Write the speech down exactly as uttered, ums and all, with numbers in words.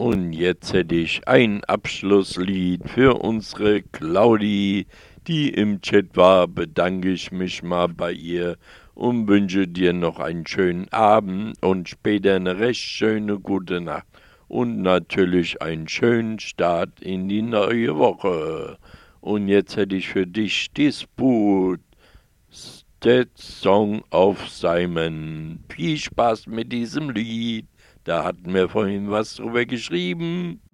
Und jetzt hätte ich ein Abschlusslied für unsere Claudi, die im Chat war. Bedanke ich mich mal bei ihr und wünsche dir noch einen schönen Abend und später eine recht schöne gute Nacht. Und natürlich einen schönen Start in die neue Woche. Und jetzt hätte ich für dich Disput, That Song of Simon. Viel Spaß mit diesem Lied. Da hatten wir vorhin was drüber geschrieben.